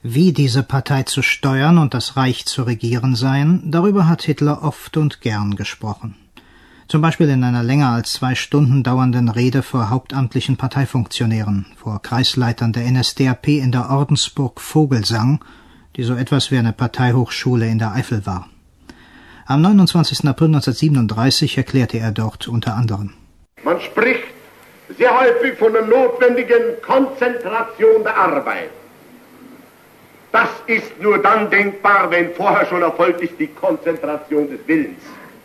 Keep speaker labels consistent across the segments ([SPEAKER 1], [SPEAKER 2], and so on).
[SPEAKER 1] Wie diese Partei zu steuern und das Reich zu regieren seien, darüber hat Hitler oft und gern gesprochen. Zum Beispiel in einer länger als 2 Stunden dauernden Rede vor hauptamtlichen Parteifunktionären, vor Kreisleitern der NSDAP in der Ordensburg Vogelsang, die so etwas wie eine Parteihochschule in der Eifel war. Am 29. April 1937 erklärte er dort unter anderem:
[SPEAKER 2] Man spricht sehr häufig von der notwendigen Konzentration der Arbeit. Das ist nur dann denkbar, wenn vorher schon erfolgt ist die Konzentration des Willens.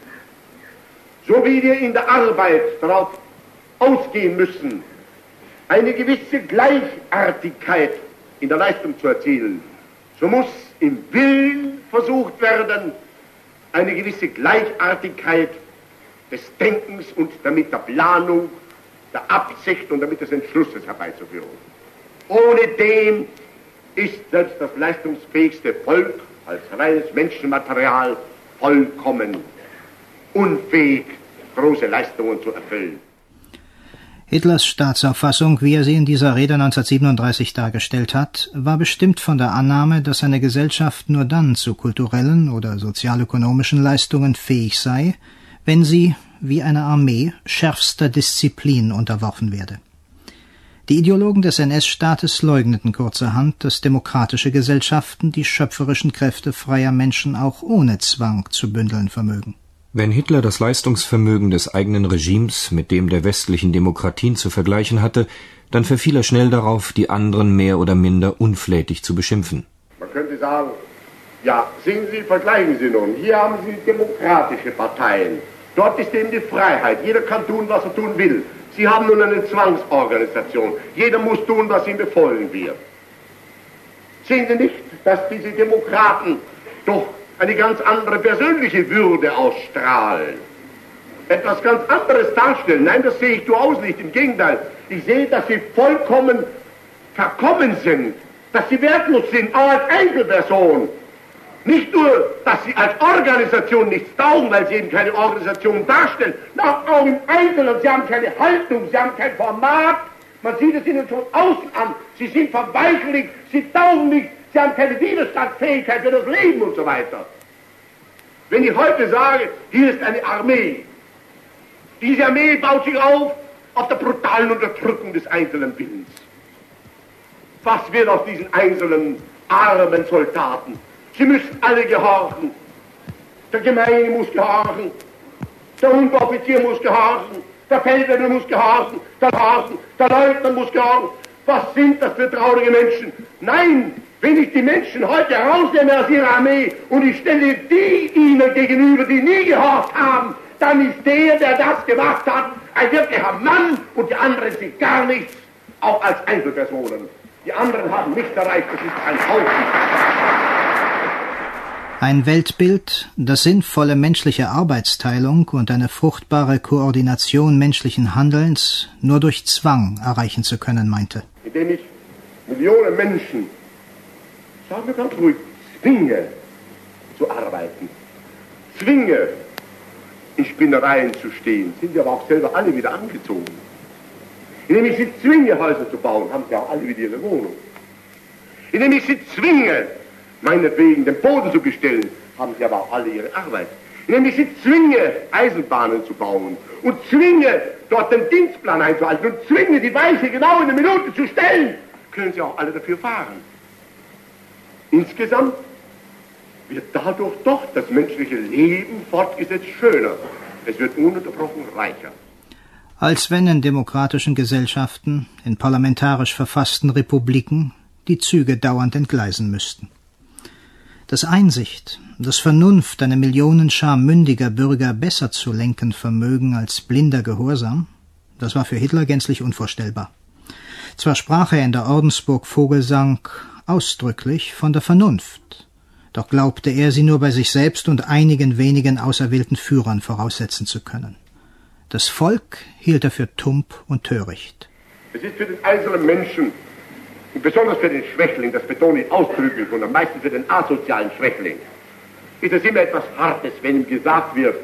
[SPEAKER 2] So wie wir in der Arbeit darauf ausgehen müssen, eine gewisse Gleichartigkeit in der Leistung zu erzielen, so muss im Willen versucht werden, eine gewisse Gleichartigkeit des Denkens und damit der Planung, der Absicht und damit des Entschlusses herbeizuführen. Ohne dem ist selbst das leistungsfähigste Volk als reines Menschenmaterial vollkommen unfähig, große Leistungen zu erfüllen.
[SPEAKER 1] Hitlers Staatsauffassung, wie er sie in dieser Rede 1937 dargestellt hat, war bestimmt von der Annahme, dass eine Gesellschaft nur dann zu kulturellen oder sozialökonomischen Leistungen fähig sei, wenn sie, wie eine Armee, schärfster Disziplin unterworfen werde. Die Ideologen des NS-Staates leugneten kurzerhand, dass demokratische Gesellschaften die schöpferischen Kräfte freier Menschen auch ohne Zwang zu bündeln vermögen.
[SPEAKER 3] Wenn Hitler das Leistungsvermögen des eigenen Regimes mit dem der westlichen Demokratien zu vergleichen hatte, dann verfiel er schnell darauf, die anderen mehr oder minder unflätig zu beschimpfen.
[SPEAKER 2] Man könnte sagen, ja, sehen Sie, vergleichen Sie nun, hier haben Sie demokratische Parteien, dort ist eben die Freiheit, jeder kann tun, was er tun will. Sie haben nun eine Zwangsorganisation, jeder muss tun, was ihm befohlen wird. Sehen Sie nicht, dass diese Demokraten doch eine ganz andere persönliche Würde ausstrahlen, etwas ganz anderes darstellen? Nein, das sehe ich durchaus nicht, im Gegenteil. Ich sehe, dass sie vollkommen verkommen sind, dass sie wertlos sind, auch als Einzelperson. Nicht nur, dass sie als Organisation nichts taugen, weil sie eben keine Organisation darstellen, auch im Einzelnen, sie haben keine Haltung, sie haben kein Format, man sieht es ihnen von außen an, sie sind verweichlicht, sie taugen nicht, sie haben keine Widerstandsfähigkeit für das Leben und so weiter. Wenn ich heute sage, hier ist eine Armee, diese Armee baut sich auf der brutalen Unterdrückung des einzelnen Willens. Was wird aus diesen einzelnen armen Soldaten? Sie müssen alle gehorchen. Der Gemeine muss gehorchen, der Unteroffizier muss gehorchen, der Feldwebel muss gehorchen, der Leutnant muss gehorchen. Was sind das für traurige Menschen? Nein, wenn ich die Menschen heute herausnehme aus ihrer Armee und ich stelle die ihnen gegenüber, die nie gehorcht haben, dann ist der das gemacht hat, ein wirklicher Mann und die anderen sind gar nichts, auch als Einzelpersonen. Die anderen haben nichts erreicht, das ist ein Haufen.
[SPEAKER 1] Ein Weltbild, das sinnvolle menschliche Arbeitsteilung und eine fruchtbare Koordination menschlichen Handelns nur durch Zwang erreichen zu können meinte.
[SPEAKER 2] Indem ich Millionen Menschen, sagen wir ganz ruhig, zwinge zu arbeiten, zwinge in Spinnereien zu stehen, sind sie aber auch selber alle wieder angezogen. Indem ich sie zwinge, Häuser zu bauen, haben sie auch alle wieder ihre Wohnung. Indem ich sie zwinge, meinetwegen den Boden zu bestellen, haben sie aber auch alle ihre Arbeit. Indem ich sie zwinge, Eisenbahnen zu bauen und zwinge, dort den Dienstplan einzuhalten und zwinge, die Weiche genau in eine Minute zu stellen, können sie auch alle dafür fahren. Insgesamt wird dadurch doch das menschliche Leben fortgesetzt schöner. Es wird ununterbrochen reicher.
[SPEAKER 1] Als wenn in demokratischen Gesellschaften, in parlamentarisch verfassten Republiken, die Züge dauernd entgleisen müssten. Dass Einsicht, dass Vernunft eine Millionenschar mündiger Bürger besser zu lenken vermögen als blinder Gehorsam, das war für Hitler gänzlich unvorstellbar. Zwar sprach er in der Ordensburg Vogelsang ausdrücklich von der Vernunft, doch glaubte er, sie nur bei sich selbst und einigen wenigen auserwählten Führern voraussetzen zu können. Das Volk hielt er für tump und töricht.
[SPEAKER 2] Es ist für den einzelnen Menschen, und besonders für den Schwächling, das betone ich ausdrücklich und am meisten für den asozialen Schwächling, ist es immer etwas Hartes, wenn ihm gesagt wird,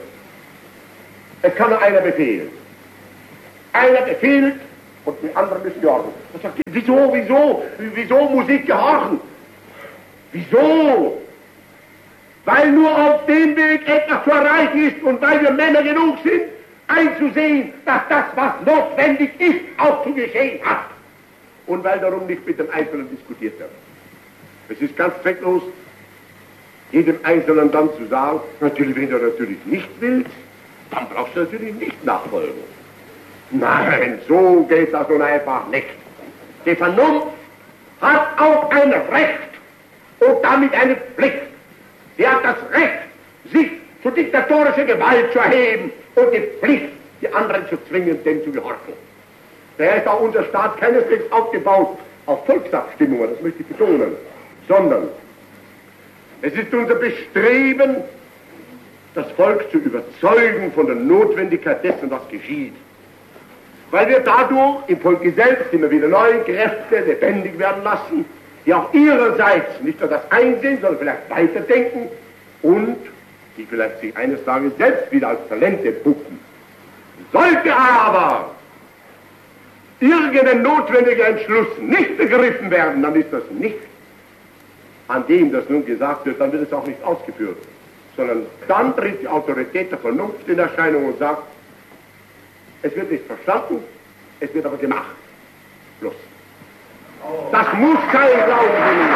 [SPEAKER 2] es kann nur einer befehlen. Einer befehlt und die anderen müssen gehorchen. Er sagt, wieso muss ich gehorchen? Wieso? Weil nur auf dem Weg etwas zu erreichen ist und weil wir Männer genug sind, einzusehen, dass das, was notwendig ist, auch zu geschehen hat. Und weil darum nicht mit dem Einzelnen diskutiert wird. Es ist ganz zwecklos, jedem Einzelnen dann zu sagen, natürlich, wenn du natürlich nicht willst, dann brauchst du natürlich nicht nachfolgen. Nein, so geht das nun einfach nicht. Die Vernunft hat auch ein Recht und damit eine Pflicht. Sie hat das Recht, sich zu diktatorischer Gewalt zu erheben und die Pflicht, die anderen zu zwingen, dem zu gehorchen. Daher ist auch unser Staat keineswegs aufgebaut auf Volksabstimmungen, das möchte ich betonen, sondern es ist unser Bestreben, das Volk zu überzeugen von der Notwendigkeit dessen, was geschieht. Weil wir dadurch im Volke selbst immer wieder neue Kräfte lebendig werden lassen, die auch ihrerseits nicht nur das einsehen, sondern vielleicht weiterdenken und die vielleicht sich eines Tages selbst wieder als Talente puppen. Sollte aber irgendein notwendiger Entschluss nicht begriffen werden, dann ist das nicht an dem, das nun gesagt wird, dann wird es auch nicht ausgeführt, sondern dann tritt die Autorität der Vernunft in Erscheinung und sagt, es wird nicht verstanden, es wird aber gemacht. Schluss. Das muss sein, glauben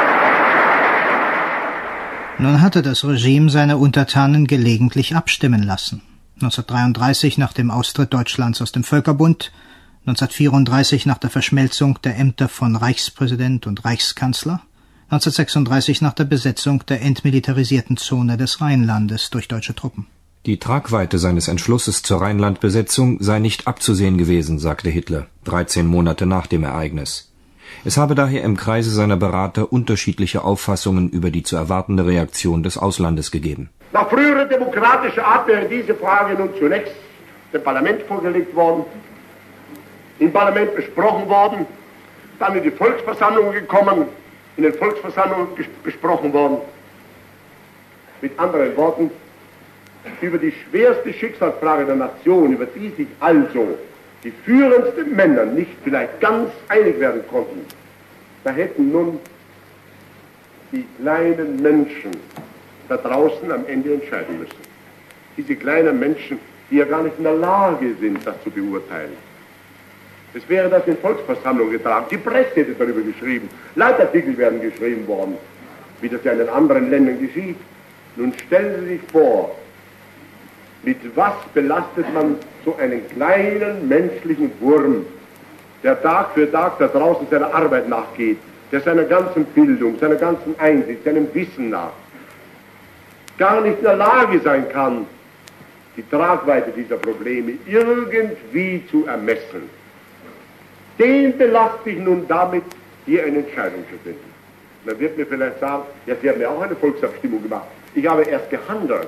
[SPEAKER 2] Sie.
[SPEAKER 1] Nun hatte das Regime seine Untertanen gelegentlich abstimmen lassen. 1933 nach dem Austritt Deutschlands aus dem Völkerbund, 1934 nach der Verschmelzung der Ämter von Reichspräsident und Reichskanzler, 1936 nach der Besetzung der entmilitarisierten Zone des Rheinlandes durch deutsche Truppen.
[SPEAKER 3] Die Tragweite seines Entschlusses zur Rheinlandbesetzung sei nicht abzusehen gewesen, sagte Hitler, 13 Monate nach dem Ereignis. Es habe daher im Kreise seiner Berater unterschiedliche Auffassungen über die zu erwartende Reaktion des Auslandes gegeben.
[SPEAKER 2] Nach früherer demokratischer Art wäre diese Frage nun zunächst dem Parlament vorgelegt worden, im Parlament besprochen worden, dann in die Volksversammlung gekommen, in den Volksversammlungen besprochen worden. Mit anderen Worten, über die schwerste Schicksalsfrage der Nation, über die sich also die führendsten Männer nicht vielleicht ganz einig werden konnten, da hätten nun die kleinen Menschen da draußen am Ende entscheiden müssen. Diese kleinen Menschen, die ja gar nicht in der Lage sind, das zu beurteilen. Es wäre das in Volksversammlungen getragen. Die Presse hätte darüber geschrieben. Leitartikel werden geschrieben worden, wie das ja in den anderen Ländern geschieht. Nun stellen Sie sich vor, mit was belastet man so einen kleinen menschlichen Wurm, der Tag für Tag da draußen seiner Arbeit nachgeht, der seiner ganzen Bildung, seiner ganzen Einsicht, seinem Wissen nach gar nicht in der Lage sein kann, die Tragweite dieser Probleme irgendwie zu ermessen. Den belaste ich nun damit, hier eine Entscheidung zu finden. Man wird mir vielleicht sagen, ja, Sie haben ja auch eine Volksabstimmung gemacht. Ich habe erst gehandelt.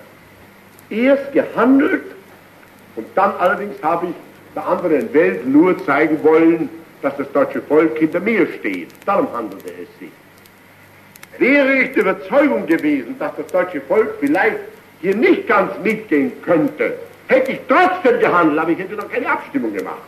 [SPEAKER 2] Und dann allerdings habe ich der anderen Welt nur zeigen wollen, dass das deutsche Volk hinter mir steht. Darum handelte es sich. Wäre ich der Überzeugung gewesen, dass das deutsche Volk vielleicht hier nicht ganz mitgehen könnte, hätte ich trotzdem gehandelt, aber ich hätte noch keine Abstimmung gemacht.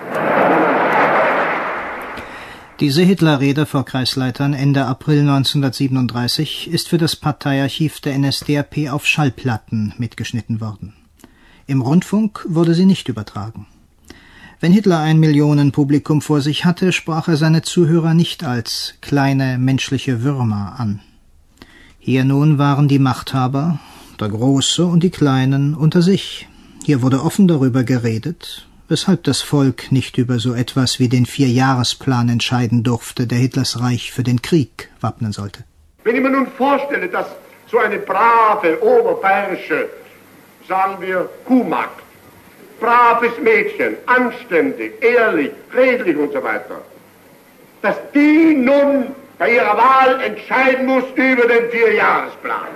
[SPEAKER 1] Diese Hitlerrede vor Kreisleitern Ende April 1937 ist für das Parteiarchiv der NSDAP auf Schallplatten mitgeschnitten worden. Im Rundfunk wurde sie nicht übertragen. Wenn Hitler ein Millionenpublikum vor sich hatte, sprach er seine Zuhörer nicht als kleine menschliche Würmer an. Hier nun waren die Machthaber, der Große und die Kleinen, unter sich. Hier wurde offen darüber geredet, weshalb das Volk nicht über so etwas wie den 4-Jahresplan entscheiden durfte, der Hitlers Reich für den Krieg wappnen sollte.
[SPEAKER 2] Wenn ich mir nun vorstelle, dass so eine brave, oberbayerische, sagen wir, Kuhmagd, braves Mädchen, anständig, ehrlich, redlich und so weiter, dass die nun bei ihrer Wahl entscheiden muss über den 4-Jahresplan.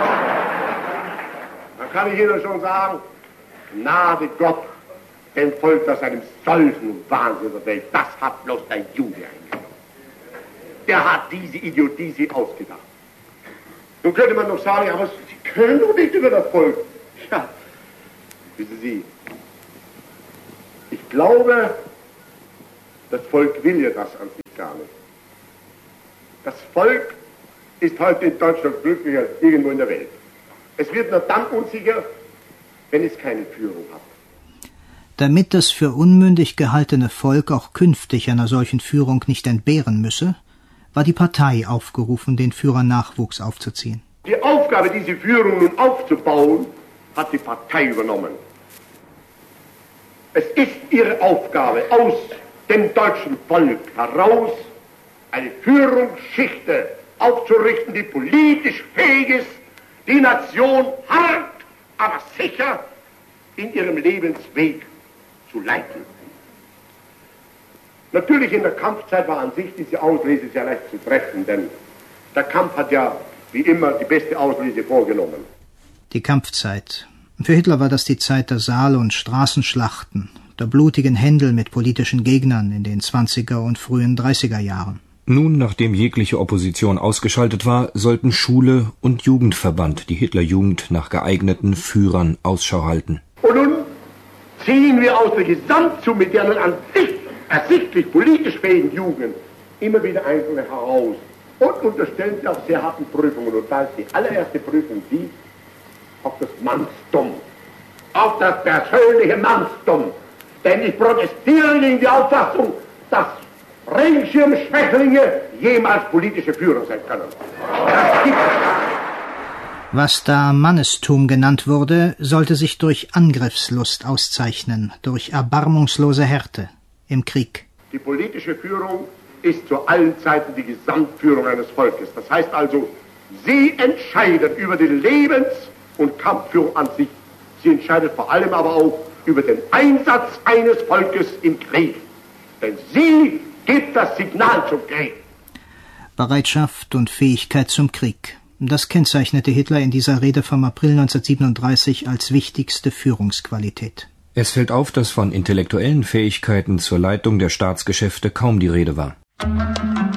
[SPEAKER 2] Dann kann ich Ihnen schon sagen, Gnade Gott, dem Volk, das einem solchen Wahnsinn der Welt, das hat bloß der Jude eingenommen. Der hat diese Idiotie sich ausgedacht. Nun könnte man noch sagen, aber Sie können doch nicht über das Volk. Ja, wissen Sie, ich glaube, das Volk will ja das an sich gar nicht. Das Volk ist heute in Deutschland glücklicher als irgendwo in der Welt. Es wird nur dann unsicher, wenn es keine Führung hat.
[SPEAKER 1] Damit das für unmündig gehaltene Volk auch künftig einer solchen Führung nicht entbehren müsse, war die Partei aufgerufen, den Führernachwuchs aufzuziehen.
[SPEAKER 2] Die Aufgabe, diese Führung nun aufzubauen, hat die Partei übernommen. Es ist ihre Aufgabe, aus dem deutschen Volk heraus eine Führungsschichte aufzurichten, die politisch fähig ist, die Nation hart, aber sicher in ihrem Lebensweg zu leiten. Natürlich in der Kampfzeit war an sich diese Auslese sehr leicht zu treffen, denn der Kampf hat ja wie immer die beste Auslese vorgenommen.
[SPEAKER 1] Die Kampfzeit. Für Hitler war das die Zeit der Saal- und Straßenschlachten, der blutigen Händel mit politischen Gegnern in den 20er und frühen 30er Jahren.
[SPEAKER 3] Nun, nachdem jegliche Opposition ausgeschaltet war, sollten Schule und Jugendverband die Hitlerjugend nach geeigneten Führern Ausschau halten.
[SPEAKER 2] Und nun ziehen wir aus der Gesamtsumme der nun an sich ersichtlich politisch fähigen Jugend immer wieder Einzelne heraus und unterstellen sie auch sehr harten Prüfungen. Und da ist die allererste Prüfung die auf das Mannstum, auf das persönliche Mannstum. Denn ich protestiere gegen die Auffassung, dass Regenschirmschwächlinge jemals politische Führer sein können. Das gibt es.
[SPEAKER 1] Was da Mannestum genannt wurde, sollte sich durch Angriffslust auszeichnen, durch erbarmungslose Härte im Krieg.
[SPEAKER 2] Die politische Führung ist zu allen Zeiten die Gesamtführung eines Volkes. Das heißt also, sie entscheidet über die Lebens- und Kampfführung an sich. Sie entscheidet vor allem aber auch über den Einsatz eines Volkes im Krieg. Denn sie gibt das Signal zum Krieg.
[SPEAKER 1] Bereitschaft und Fähigkeit zum Krieg. Das kennzeichnete Hitler in dieser Rede vom April 1937 als wichtigste Führungsqualität.
[SPEAKER 3] Es fällt auf, dass von intellektuellen Fähigkeiten zur Leitung der Staatsgeschäfte kaum die Rede war.